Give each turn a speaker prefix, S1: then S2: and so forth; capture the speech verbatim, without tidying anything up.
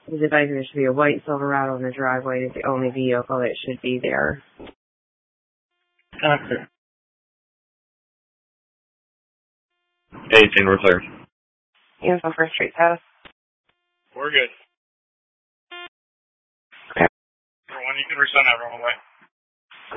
S1: He's advising there should be a white Silverado in the driveway. It's the only vehicle that should be there.
S2: Okay. eighteen, we're clear.
S1: Info for Street House.
S2: We're good.
S1: Okay.
S2: For one, you can resend that wrong way.